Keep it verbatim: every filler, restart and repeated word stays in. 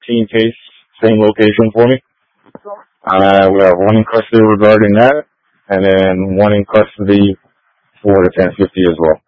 thirteen case, same location for me. Uh, we have one in custody regarding that, and then one in custody for the ten fifty as well.